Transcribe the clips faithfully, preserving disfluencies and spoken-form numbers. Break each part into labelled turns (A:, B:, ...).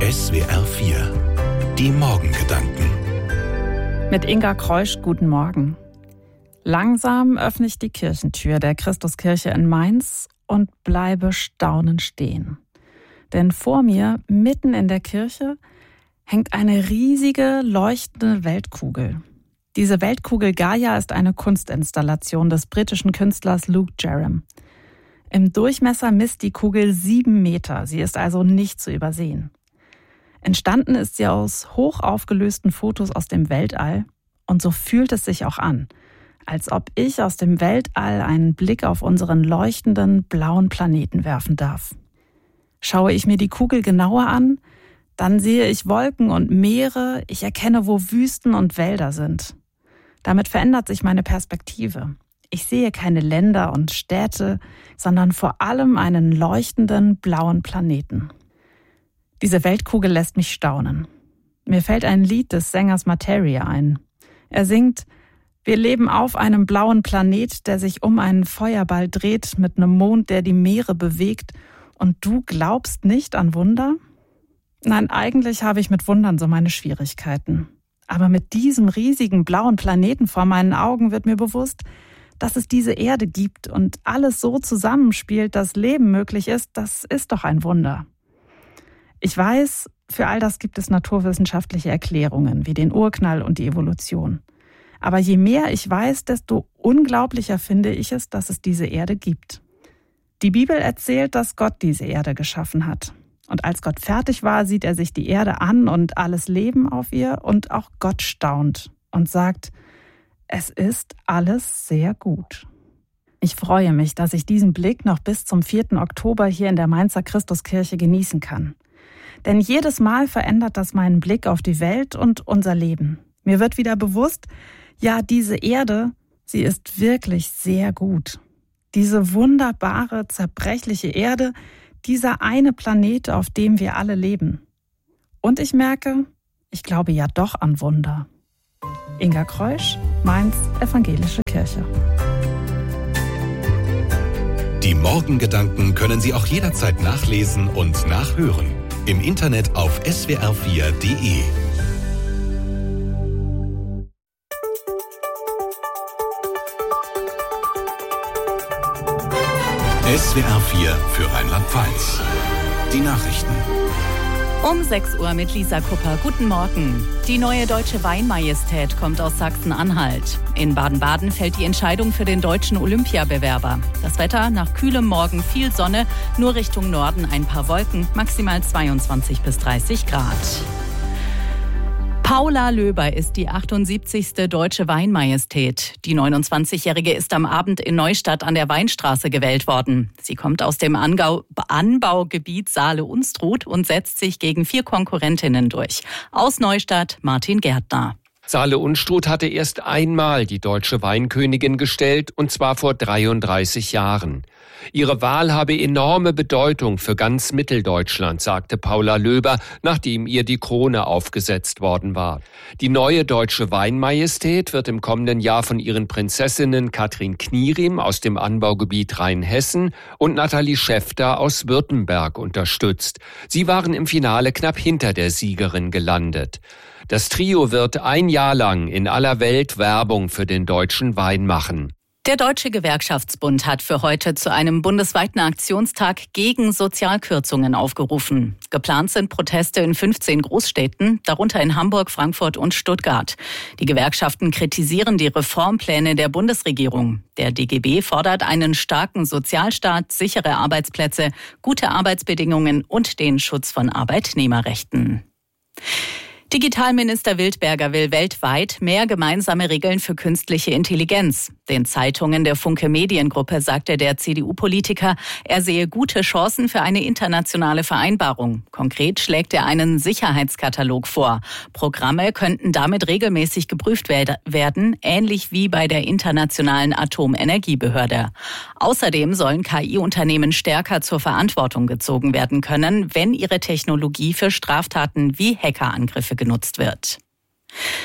A: S W R vier. Die Morgengedanken.
B: Mit Inga Kreusch, guten Morgen. Langsam öffne ich die Kirchentür der Christuskirche in Mainz und bleibe staunend stehen. Denn vor mir, mitten in der Kirche, hängt eine riesige, leuchtende Weltkugel. Diese Weltkugel Gaia ist eine Kunstinstallation des britischen Künstlers Luke Jerram. Im Durchmesser misst die Kugel sieben Meter, sie ist also nicht zu übersehen. Entstanden ist sie aus hoch aufgelösten Fotos aus dem Weltall und so fühlt es sich auch an, als ob ich aus dem Weltall einen Blick auf unseren leuchtenden, blauen Planeten werfen darf. Schaue ich mir die Kugel genauer an, dann sehe ich Wolken und Meere, ich erkenne, wo Wüsten und Wälder sind. Damit verändert sich meine Perspektive. Ich sehe keine Länder und Städte, sondern vor allem einen leuchtenden, blauen Planeten. Diese Weltkugel lässt mich staunen. Mir fällt ein Lied des Sängers Materia ein. Er singt: Wir leben auf einem blauen Planet, der sich um einen Feuerball dreht, mit einem Mond, der die Meere bewegt. Und du glaubst nicht an Wunder? Nein, eigentlich habe ich mit Wundern so meine Schwierigkeiten. Aber mit diesem riesigen blauen Planeten vor meinen Augen wird mir bewusst, dass es diese Erde gibt und alles so zusammenspielt, dass Leben möglich ist, das ist doch ein Wunder. Ich weiß, für all das gibt es naturwissenschaftliche Erklärungen, wie den Urknall und die Evolution. Aber je mehr ich weiß, desto unglaublicher finde ich es, dass es diese Erde gibt. Die Bibel erzählt, dass Gott diese Erde geschaffen hat. Und als Gott fertig war, sieht er sich die Erde an und alles Leben auf ihr und auch Gott staunt und sagt: Es ist alles sehr gut. Ich freue mich, dass ich diesen Blick noch bis zum vierten Oktober hier in der Mainzer Christuskirche genießen kann. Denn jedes Mal verändert das meinen Blick auf die Welt und unser Leben. Mir wird wieder bewusst, ja, diese Erde, sie ist wirklich sehr gut. Diese wunderbare, zerbrechliche Erde, dieser eine Planet, auf dem wir alle leben. Und ich merke, ich glaube ja doch an Wunder. Inga Kreusch, Mainz Evangelische Kirche.
A: Die Morgengedanken können Sie auch jederzeit nachlesen und nachhören. Im Internet auf S W R vier Punkt de. S W R vier für Rheinland-Pfalz. Die Nachrichten.
C: Um sechs Uhr mit Lisa Kupper. Guten Morgen. Die neue Deutsche Weinmajestät kommt aus Sachsen-Anhalt. In Baden-Baden fällt die Entscheidung für den deutschen Olympiabewerber. Das Wetter: nach kühlem Morgen viel Sonne, nur Richtung Norden ein paar Wolken, maximal zweiundzwanzig bis dreißig Grad. Paula Löber ist die achtundsiebzigste Deutsche Weinmajestät. Die neunundzwanzigjährige ist am Abend in Neustadt an der Weinstraße gewählt worden. Sie kommt aus dem Angau- Anbaugebiet Saale-Unstrut und setzt sich gegen vier Konkurrentinnen durch. Aus Neustadt Martin Gärtner.
D: Saale-Unstrut hatte erst einmal die deutsche Weinkönigin gestellt, und zwar vor dreiunddreißig Jahren. Ihre Wahl habe enorme Bedeutung für ganz Mitteldeutschland, sagte Paula Löber, nachdem ihr die Krone aufgesetzt worden war. Die neue Deutsche Weinmajestät wird im kommenden Jahr von ihren Prinzessinnen Katrin Knierim aus dem Anbaugebiet Rheinhessen und Nathalie Schäfter aus Württemberg unterstützt. Sie waren im Finale knapp hinter der Siegerin gelandet. Das Trio wird ein Jahr lang in aller Welt Werbung für den deutschen Wein machen.
C: Der Deutsche Gewerkschaftsbund hat für heute zu einem bundesweiten Aktionstag gegen Sozialkürzungen aufgerufen. Geplant sind Proteste in fünfzehn Großstädten, darunter in Hamburg, Frankfurt und Stuttgart. Die Gewerkschaften kritisieren die Reformpläne der Bundesregierung. Der D G B fordert einen starken Sozialstaat, sichere Arbeitsplätze, gute Arbeitsbedingungen und den Schutz von Arbeitnehmerrechten. Digitalminister Wildberger will weltweit mehr gemeinsame Regeln für künstliche Intelligenz. Den Zeitungen der Funke Mediengruppe sagte der C D U-Politiker, er sehe gute Chancen für eine internationale Vereinbarung. Konkret schlägt er einen Sicherheitskatalog vor. Programme könnten damit regelmäßig geprüft werden, ähnlich wie bei der Internationalen Atomenergiebehörde. Außerdem sollen K I-Unternehmen stärker zur Verantwortung gezogen werden können, wenn ihre Technologie für Straftaten wie Hackerangriffe genutzt wird.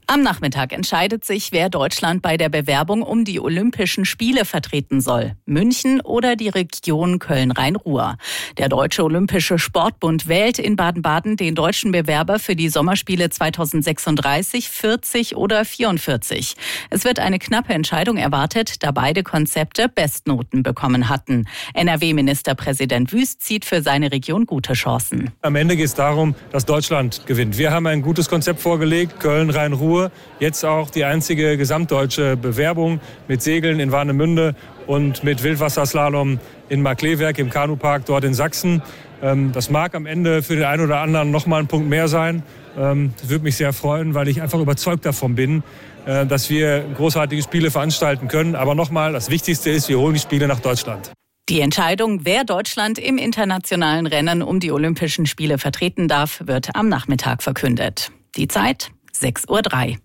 C: Am Nachmittag entscheidet sich, wer Deutschland bei der Bewerbung um die Olympischen Spiele vertreten soll. München oder die Region Köln-Rhein-Ruhr. Der Deutsche Olympische Sportbund wählt in Baden-Baden den deutschen Bewerber für die Sommerspiele zweitausendsechsunddreißig, vierzig oder vierundvierzig. Es wird eine knappe Entscheidung erwartet, da beide Konzepte Bestnoten bekommen hatten. N R W-Ministerpräsident Wüst sieht für seine Region gute Chancen.
E: Am Ende geht es darum, dass Deutschland gewinnt. Wir haben ein gutes Konzept vorgelegt, Köln-Rhein-Ruhr. Jetzt auch die einzige gesamtdeutsche Bewerbung mit Segeln in Warnemünde und mit Wildwasserslalom in Markleewerk im Kanupark dort in Sachsen. Das mag am Ende für den einen oder anderen noch mal ein Punkt mehr sein. Das würde mich sehr freuen, weil ich einfach überzeugt davon bin, dass wir großartige Spiele veranstalten können. Aber nochmal, das Wichtigste ist, wir holen die Spiele nach Deutschland.
C: Die Entscheidung, wer Deutschland im internationalen Rennen um die Olympischen Spiele vertreten darf, wird am Nachmittag verkündet. Die Zeit sechs Uhr drei.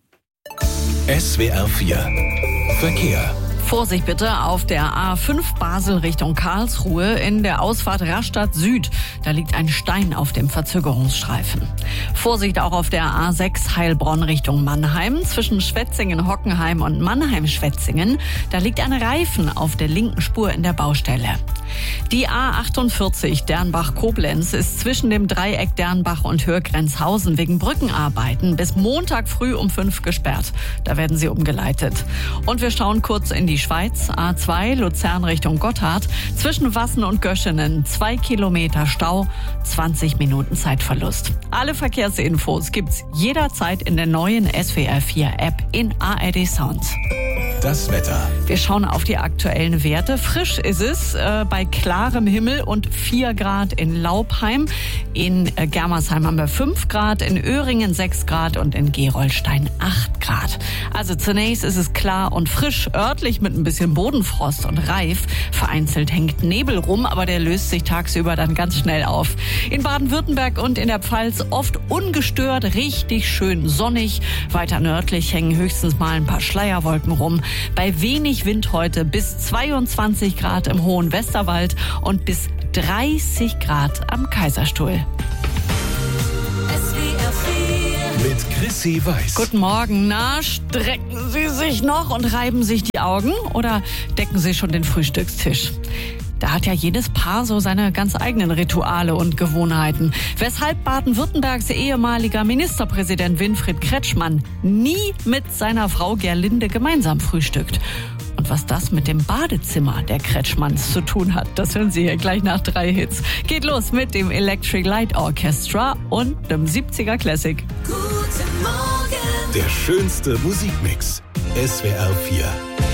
A: S W R vier Verkehr.
B: Vorsicht bitte auf der A fünf Basel Richtung Karlsruhe in der Ausfahrt Rastatt Süd. Da liegt ein Stein auf dem Verzögerungsstreifen. Vorsicht auch auf der A sechs Heilbronn Richtung Mannheim. Zwischen Schwetzingen-Hockenheim und Mannheim-Schwetzingen. Da liegt ein Reifen auf der linken Spur in der Baustelle. Die A achtundvierzig Dernbach-Koblenz ist zwischen dem Dreieck Dernbach und Hürgrenzhausen wegen Brückenarbeiten bis Montag früh um fünf gesperrt. Da werden sie umgeleitet. Und wir schauen kurz in die Schweiz. A zwei Luzern Richtung Gotthard. Zwischen Wassen und Göschenen zwei Kilometer Stau, zwanzig Minuten Zeitverlust. Alle Verkehrsinfos gibt's jederzeit in der neuen S W R vier App in A R D Sound.
A: Das Wetter.
B: Wir schauen auf die aktuellen Werte. Frisch ist es äh, bei klarem Himmel und vier Grad in Laubheim. In äh, Germersheim haben wir fünf Grad, in Öhringen sechs Grad und in Gerolstein acht Grad. Also zunächst ist es klar und frisch, örtlich mit ein bisschen Bodenfrost und Reif. Vereinzelt hängt Nebel rum, aber der löst sich tagsüber dann ganz schnell auf. In Baden-Württemberg und in der Pfalz oft ungestört, richtig schön sonnig. Weiter nördlich hängen höchstens mal ein paar Schleierwolken rum. Bei wenig Wind heute bis zweiundzwanzig Grad im hohen Westerwald und bis dreißig Grad am Kaiserstuhl.
A: Mit Chrissy Weiß.
B: Guten Morgen. Na, strecken Sie sich noch und reiben sich die Augen oder decken Sie schon den Frühstückstisch? Da hat ja jedes Paar so seine ganz eigenen Rituale und Gewohnheiten. Weshalb Baden-Württembergs ehemaliger Ministerpräsident Winfried Kretschmann nie mit seiner Frau Gerlinde gemeinsam frühstückt. Und was das mit dem Badezimmer der Kretschmanns zu tun hat, das hören Sie hier gleich nach drei Hits. Geht los mit dem Electric Light Orchestra und dem siebziger Classic.
A: Guten Morgen. Der schönste Musikmix. S W R vier.